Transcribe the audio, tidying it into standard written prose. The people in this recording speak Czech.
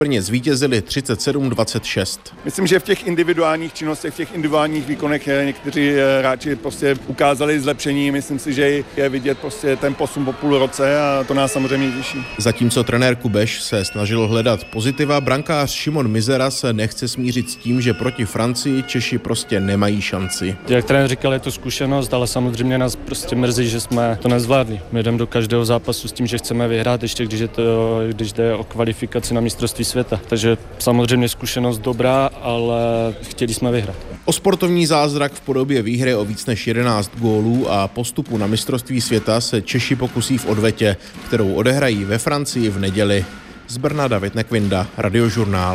Brně zvítězili 37-26. Myslím, že v těch individuálních činnostech, v těch individuálních výkonech někteří hráči prostě ukázali zlepšení. Myslím si, že je vidět prostě ten posun po půl roce a to nás samozřejmě těší. Zatímco trenér Kubeš se snažil hledat pozitiva, brankář Šimon Mizera se nechce smířit s tím, že proti Francii Češi prostě nemají šanci. Jak trenér říkal, je to zkušenost, ale samozřejmě nás prostě mrzí, že jsme to nezvládli. My jdeme do každého zápasu s tím, že chceme vyhrát, ještě když jde o kvalifikaci na mistrovství světa. Takže samozřejmě zkušenost dobrá, ale chtěli jsme vyhrát. O sportovní zázrak v podobě výhry o víc než 11 gólů a postupu na mistrovství světa se Češi pokusí v odvetě, kterou odehrají ve Francii v neděli. Z Brna David Nekvinda, Radiožurnál.